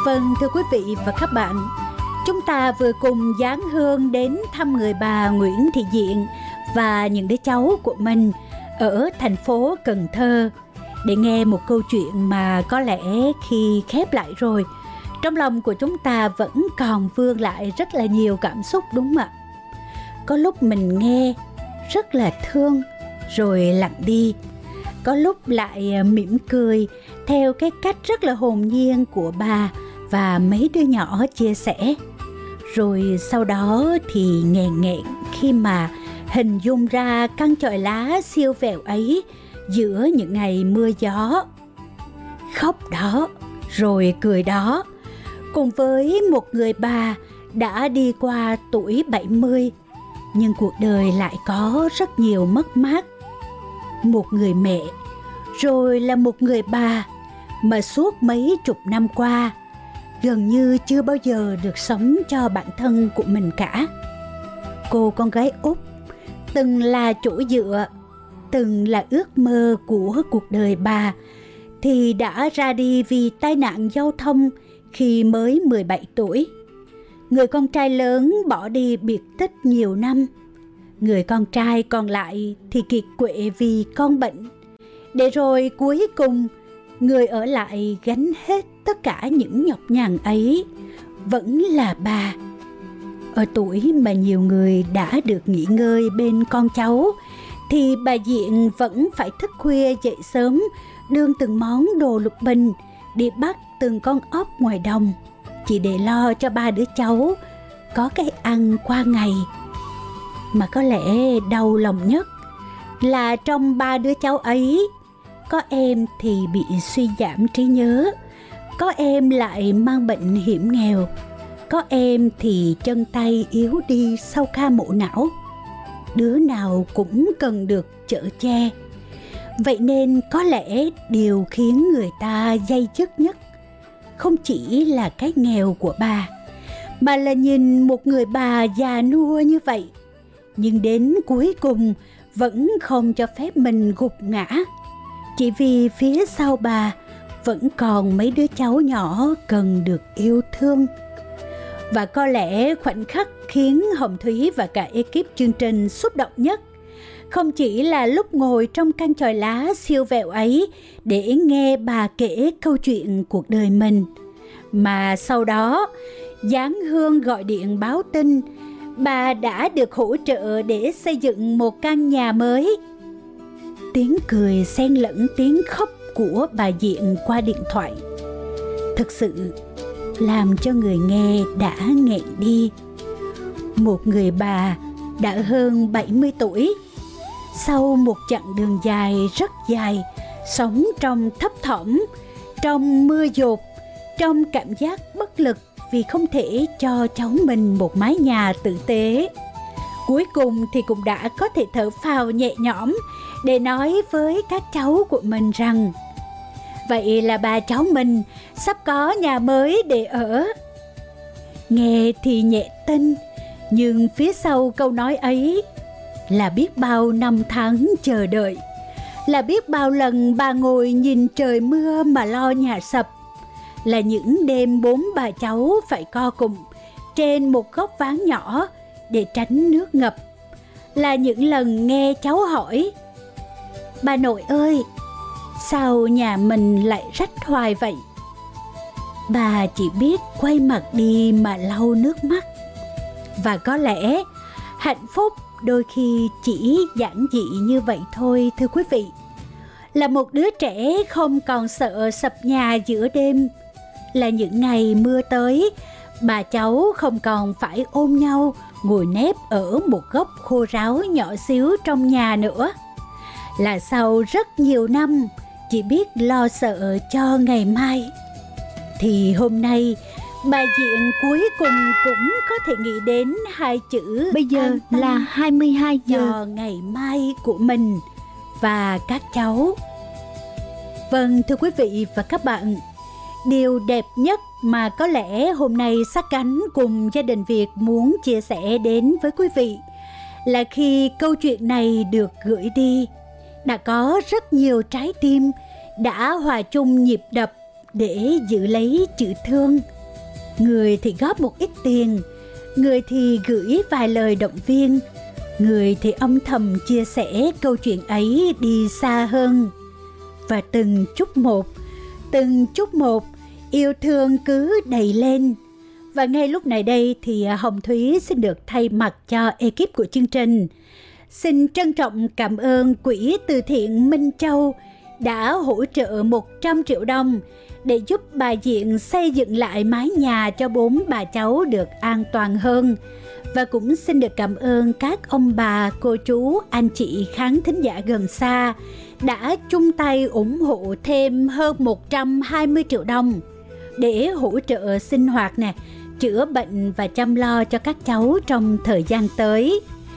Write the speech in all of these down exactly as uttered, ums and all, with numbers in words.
Vâng, thưa quý vị và các bạn, chúng ta vừa cùng dán hương đến thăm người bà Nguyễn Thị Diện và những đứa cháu của mình ở thành phố Cần Thơ để nghe một câu chuyện mà có lẽ khi khép lại rồi, trong lòng của chúng ta vẫn còn vương lại rất là nhiều cảm xúc, đúng không ạ? Có lúc mình nghe rất là thương rồi lặng đi, có lúc lại mỉm cười theo cái cách rất là hồn nhiên của bà và mấy đứa nhỏ chia sẻ. Rồi sau đó thì nghẹn nghẹn khi mà hình dung ra căn chòi lá siêu vẹo ấy giữa những ngày mưa gió. Khóc đó, rồi cười đó, cùng với một người bà đã đi qua tuổi bảy mươi, nhưng cuộc đời lại có rất nhiều mất mát. Một người mẹ, rồi là một người bà mà suốt mấy chục năm qua gần như chưa bao giờ được sống cho bản thân của mình cả. Cô con gái út từng là chỗ dựa, từng là ước mơ của cuộc đời bà, thì đã ra đi vì tai nạn giao thông khi mới mười bảy tuổi. Người con trai lớn bỏ đi biệt tích nhiều năm. Người con trai còn lại thì kiệt quệ vì con bệnh. Để rồi cuối cùng, người ở lại gánh hết tất cả những nhọc nhằn ấy vẫn là bà. Ở tuổi mà nhiều người đã được nghỉ ngơi bên con cháu, thì bà Diện vẫn phải thức khuya dậy sớm, đương từng món đồ lục bình, đi bắt từng con ốc ngoài đồng, chỉ để lo cho ba đứa cháu có cái ăn qua ngày. Mà có lẽ đau lòng nhất là trong ba đứa cháu ấy, có em thì bị suy giảm trí nhớ, có em lại mang bệnh hiểm nghèo, có em thì chân tay yếu đi sau ca mổ não. Đứa nào cũng cần được chở che. Vậy nên có lẽ điều khiến người ta day dứt nhất không chỉ là cái nghèo của bà, mà là nhìn một người bà già nua như vậy, nhưng đến cuối cùng vẫn không cho phép mình gục ngã, chỉ vì phía sau bà vẫn còn mấy đứa cháu nhỏ cần được yêu thương. Và có lẽ khoảnh khắc khiến Hồng Thúy và cả ekip chương trình xúc động nhất không chỉ là lúc ngồi trong căn chòi lá siêu vẹo ấy để nghe bà kể câu chuyện cuộc đời mình, mà sau đó dán hương gọi điện báo tin bà đã được hỗ trợ để xây dựng một căn nhà mới. Tiếng cười xen lẫn tiếng khóc của bà Diện qua điện thoại thực sự làm cho người nghe đã nghẹn đi. Một người bà đã hơn bảy mươi tuổi, sau một chặng đường dài rất dài, sống trong thấp thỏm, trong mưa dột, trong cảm giác bất lực vì không thể cho cháu mình một mái nhà tử tế. Cuối cùng thì cũng đã có thể thở phào nhẹ nhõm để nói với các cháu của mình rằng vậy là bà cháu mình sắp có nhà mới để ở. Nghe thì nhẹ tin, nhưng phía sau câu nói ấy là biết bao năm tháng chờ đợi, là biết bao lần bà ngồi nhìn trời mưa mà lo nhà sập, là những đêm bốn bà cháu phải co cụm trên một góc ván nhỏ để tránh nước ngập, là những lần nghe cháu hỏi: bà nội ơi, sao nhà mình lại rách hoài vậy? Bà chỉ biết quay mặt đi mà lau nước mắt. Và có lẽ hạnh phúc đôi khi chỉ giản dị như vậy thôi, thưa quý vị. Là một đứa trẻ không còn sợ sập nhà giữa đêm, là những ngày mưa tới, bà cháu không còn phải ôm nhau ngồi nép ở một góc khô ráo nhỏ xíu trong nhà nữa, là sau rất nhiều năm chỉ biết lo sợ cho ngày mai, thì hôm nay bà Diện cuối cùng cũng có thể nghĩ đến hai chữ bây giờ là hai mươi hai giờ cho ngày mai của mình và các cháu. Vâng, thưa quý vị và các bạn, điều đẹp nhất mà có lẽ hôm nay Sát Cánh cùng gia đình Việt muốn chia sẻ đến với quý vị là khi câu chuyện này được gửi đi, đã có rất nhiều trái tim đã hòa chung nhịp đập để giữ lấy chữ thương. Người thì góp một ít tiền, người thì gửi vài lời động viên, người thì âm thầm chia sẻ câu chuyện ấy đi xa hơn. Và từng chút một, từng chút một, yêu thương cứ đầy lên. Và ngay lúc này đây thì Hồng Thúy xin được thay mặt cho ekip của chương trình, xin trân trọng cảm ơn Quỹ Từ Thiện Minh Châu đã hỗ trợ một trăm triệu đồng để giúp bà Diện xây dựng lại mái nhà cho bốn bà cháu được an toàn hơn. Và cũng xin được cảm ơn các ông bà, cô chú, anh chị khán thính giả gần xa đã chung tay ủng hộ thêm hơn một trăm hai mươi triệu đồng để hỗ trợ sinh hoạt nè, chữa bệnh và chăm lo cho các cháu trong thời gian tới.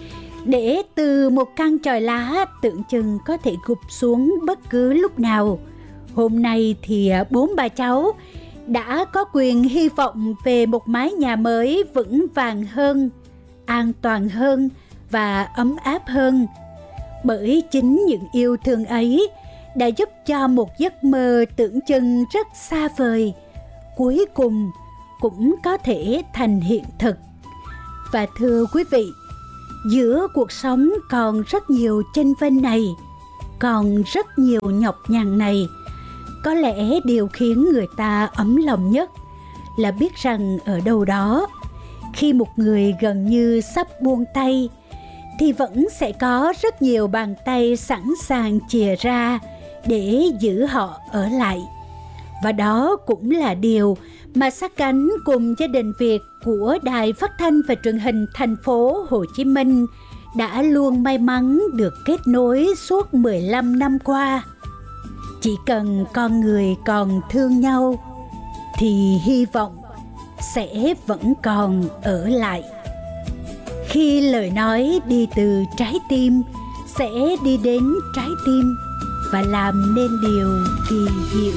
Để từ một căn chòi lá tưởng chừng có thể gục xuống bất cứ lúc nào, hôm nay thì bốn bà cháu đã có quyền hy vọng về một mái nhà mới vững vàng hơn, an toàn hơn và ấm áp hơn. Bởi chính những yêu thương ấy đã giúp cho một giấc mơ tưởng chừng rất xa vời cuối cùng cũng có thể thành hiện thực. Và thưa quý vị, giữa cuộc sống còn rất nhiều chênh vênh này, còn rất nhiều nhọc nhằn này, có lẽ điều khiến người ta ấm lòng nhất là biết rằng ở đâu đó, khi một người gần như sắp buông tay, thì vẫn sẽ có rất nhiều bàn tay sẵn sàng chìa ra để giữ họ ở lại. Và đó cũng là điều mà sát cánh cùng gia đình Việt của Đài Phát thanh và Truyền hình thành phố Hồ Chí Minh đã luôn may mắn được kết nối suốt mười lăm năm qua. Chỉ cần con người còn thương nhau thì hy vọng sẽ vẫn còn ở lại. Khi lời nói đi từ trái tim sẽ đi đến trái tim và làm nên điều kỳ diệu.